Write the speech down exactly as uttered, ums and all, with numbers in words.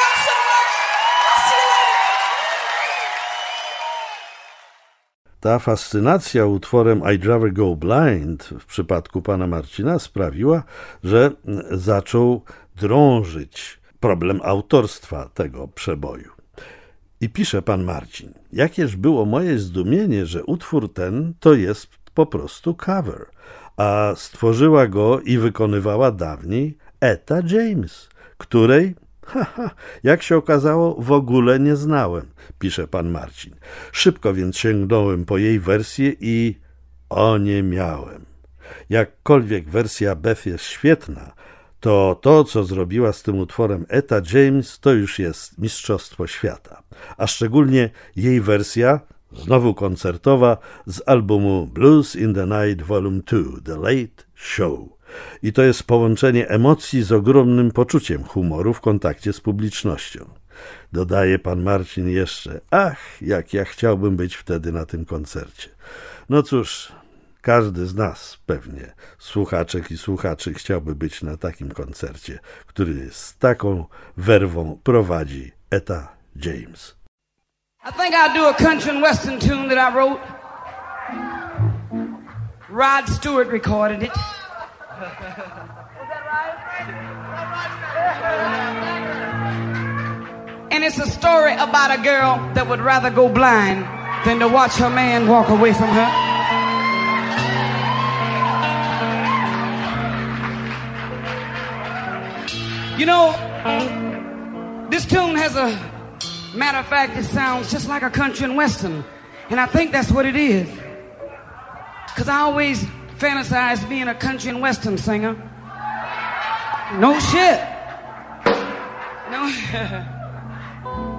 y'all so much. I'll see you later. Ta fascynacja utworem I'd Rather Go Blind w przypadku pana Marcina sprawiła, że zaczął drążyć problem autorstwa tego przeboju. I pisze pan Marcin: jakież było moje zdumienie, że utwór ten to jest po prostu cover, a stworzyła go i wykonywała dawniej Etta James, której, haha, jak się okazało, w ogóle nie znałem, pisze pan Marcin. Szybko więc sięgnąłem po jej wersję i oniemiałem. Jakkolwiek wersja Beth jest świetna, to to, co zrobiła z tym utworem Etta James, to już jest mistrzostwo świata. A szczególnie jej wersja, znowu koncertowa, z albumu Blues in the Night Volume two, The Late Show. I to jest połączenie emocji z ogromnym poczuciem humoru w kontakcie z publicznością. Dodaje pan Marcin jeszcze: ach, jak ja chciałbym być wtedy na tym koncercie. No cóż, każdy z nas pewnie, słuchaczek i słuchaczy, chciałby być na takim koncercie, który z taką werwą prowadzi Etta James. I think I'll do a country and western tune that I wrote. Rod Stewart recorded it. Is that right? And it's a story about a girl that would rather go blind than to watch her man walk away from her. You know, this tune has a, matter of fact, it sounds just like a country and western. And I think that's what it is. Because I always fantasize being a country and western singer. No shit. No.